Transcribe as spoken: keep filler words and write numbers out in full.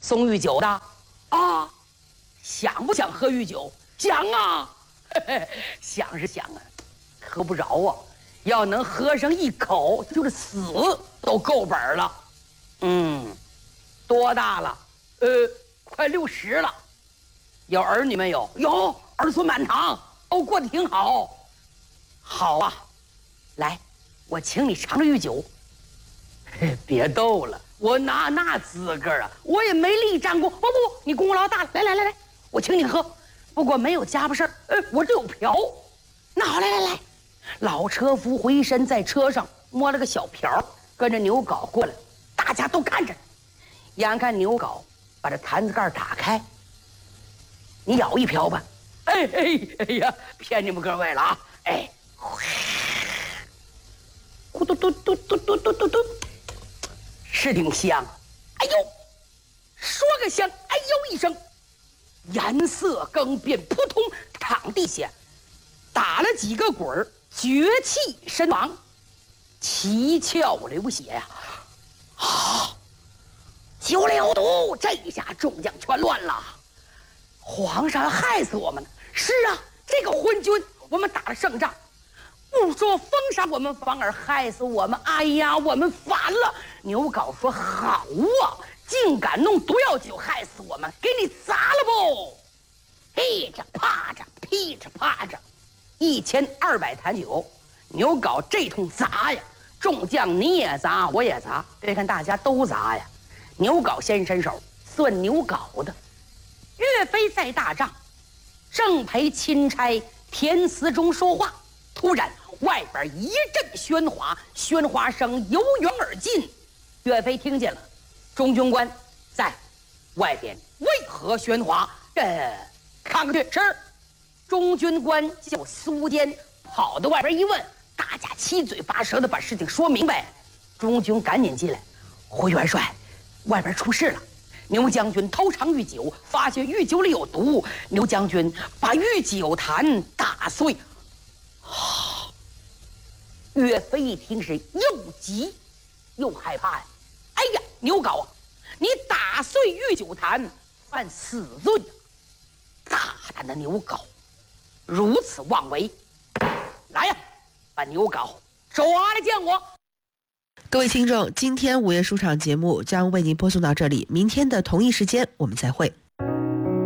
送御酒的啊，想不想喝御酒？想啊，嘿嘿，想是想啊，喝不着啊。要能喝上一口，就是死都够本了。嗯，多大了？呃，快六十了。有儿女没有？有，儿孙满堂，都过得挺好。好啊，来，我请你尝尝御酒。嘿，别逗了，我哪那资格啊？我也没立战功。不不，你功劳大了，来来来来，我请你喝。不过没有家伙事儿，呃，我这有瓢。那好，来来来，老车夫回身在车上摸了个小瓢，跟着牛皋过来，大家都看着。眼看牛皋把这坛子盖打开，你舀一瓢吧。哎哎哎呀，骗你们各位了啊！哎，咕嘟嘟嘟嘟嘟嘟嘟嘟，是挺香。哎呦，说个香，哎呦一声，颜色更变，扑通躺地下，打了几个滚儿，绝气身亡，七窍流血呀！啊，酒里有毒！这一下众将全乱了。皇上害死我们了！是啊，这个昏君，我们打了胜仗，不说封杀我们，反而害死我们。哎呀，我们反了！牛皋说：“好啊，竟敢弄毒药酒害死我们，给你砸了不！”噼着啪着，噼着啪着，一千二百坛酒，牛皋这通砸呀！众将你也砸，我也砸，别看大家都砸呀。牛皋先伸手，算牛皋的。岳飞在大帐，正陪钦差田思中说话，突然外边一阵喧哗，喧哗声由远而近。岳飞听见了，中军官在外边为何喧哗？呃，看看去。是。中军官叫苏坚跑到外边一问，大家七嘴八舌的把事情说明白。中军赶紧进来，回元帅，外边出事了。牛将军偷尝御酒，发现御酒里有毒。牛将军把御酒坛打碎。啊！岳飞一听是又急又害怕呀！哎呀，牛皋啊，你打碎御酒坛，犯死罪呀！大胆的牛皋，如此妄为！来呀，把牛皋抓来见我！ 各位听众，今天午夜书场节目将为您播送到这里，明天的同一时间我们再会。